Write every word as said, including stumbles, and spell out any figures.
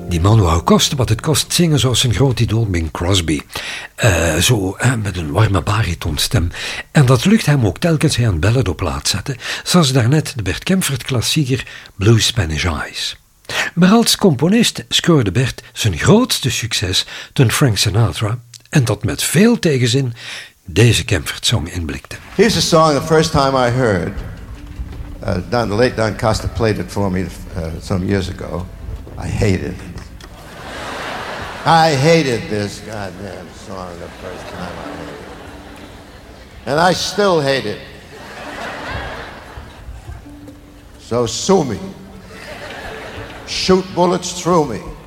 Die man wou kosten wat het kost zingen zoals zijn groot idool Bing Crosby. Uh, zo, uh, met een warme baritonstem. En dat lukt hem ook telkens hij een ballad op plaat zette, zoals daarnet de Bert Kaempfert-klassieker Blue Spanish Eyes. Maar als componist scoorde Bert zijn grootste succes toen Frank Sinatra, en dat met veel tegenzin, deze Kaempfert-song inblikte. Here's a song the first time I heard. Uh, Don, the late Don Costa played it for me uh, some years ago. I hated it. I hated this goddamn song the first time I heard it. And I still hate it. So sue me. Shoot bullets through me.